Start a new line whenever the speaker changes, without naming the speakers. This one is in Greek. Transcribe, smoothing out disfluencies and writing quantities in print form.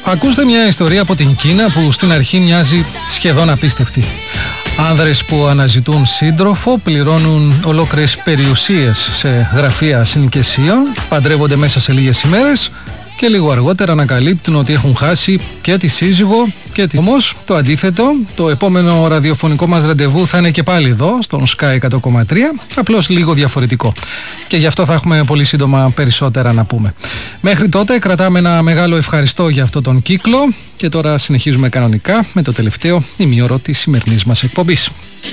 Ακούστε μια ιστορία από την Κίνα που στην αρχή μοιάζει σχεδόν απίστευτη. Άνδρες που αναζητούν σύντροφο πληρώνουν ολόκληρες περιουσίες σε γραφεία συνοικεσίων, παντρεύονται μέσα σε λίγες ημέρες και λίγο αργότερα ανακαλύπτουν ότι έχουν χάσει και τη σύζυγο και τη. Όμως το αντίθετο, το επόμενο ραδιοφωνικό μας ραντεβού θα είναι και πάλι εδώ, στον Sky 100,3, απλώς λίγο διαφορετικό. Και γι' αυτό θα έχουμε πολύ σύντομα περισσότερα να πούμε. Μέχρι τότε κρατάμε ένα μεγάλο ευχαριστώ για αυτό τον κύκλο και τώρα συνεχίζουμε κανονικά με το τελευταίο ημίωρο της σημερινής μας εκπομπής.